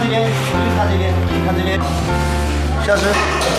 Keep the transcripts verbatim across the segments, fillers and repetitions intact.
这边，你看这边，你看这边，小师，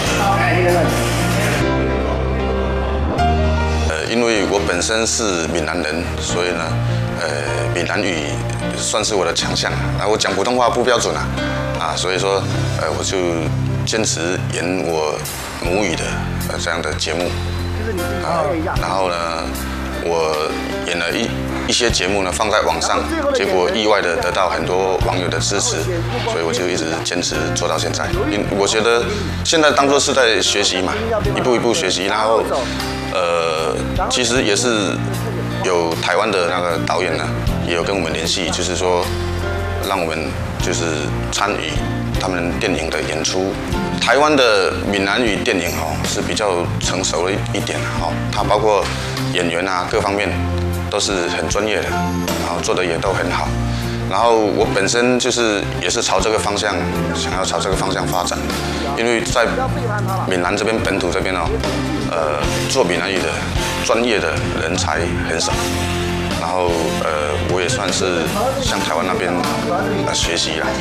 呃，因为我本身是闽南人，所以呢，呃，闽南语算是我的强项。然后我讲普通话不标准啊，啊，所以说，呃，我就坚持演我母语的呃这样的节目。啊，然后呢，我演了一一些节目呢放在网上，结果意外的得到很多网友的支持，所以我就一直坚持做到现在。因我觉得现在当作是在学习嘛，一步一步学习，然后呃，其实也是有台湾的那个导演呢，也有跟我们联系，就是说让我们就是参与他们电影的演出。台湾的闽南语电影哦是比较成熟了一点哈，它包括演员啊各方面都是很专业的，然后做的也都很好。然后我本身就是也是朝这个方向，想要朝这个方向发展，因为在闽南这边本土这边哦，呃，做闽南语的专业的人才很少。然后呃，我也算是向台湾那边呃学习了。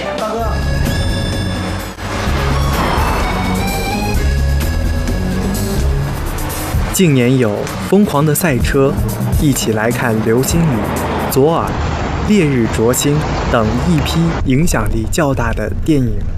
近年有《疯狂的赛车》、一起来看流星雨、左耳、烈日灼心等一批影响力较大的电影